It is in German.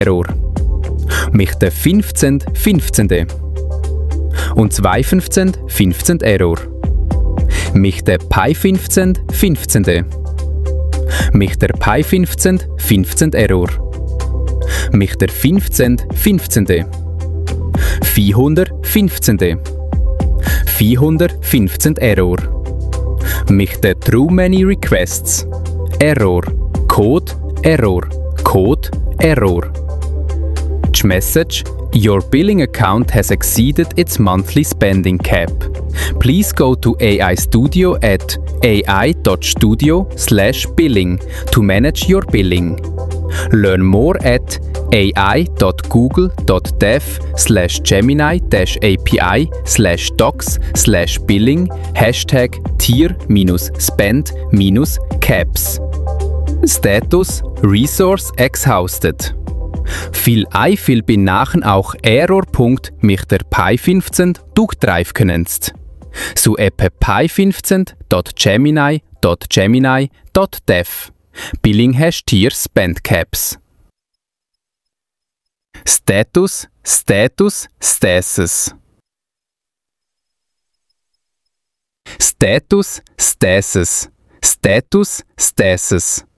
Error. Mich der 15 und 215 Error. Mich der Pi 15 mich der Pi 15 Error. Mich der 15 415 Error. Mich der Too Many Requests Error. Code Error. Message: Your billing account has exceeded its monthly spending cap. Please go to AI Studio at ai.studio/billing to manage your billing. Learn more at ai.google.dev/gemini-api/docs/billing #tier-spend-caps. Status: Resource exhausted. Viel bin nachher auch Error-Punkt mich der Pi 15 durchdrive könnenst. So epe Pi 15.gemini.dev. Billing Tier Spend Caps. Status Stasis. Status Stasis.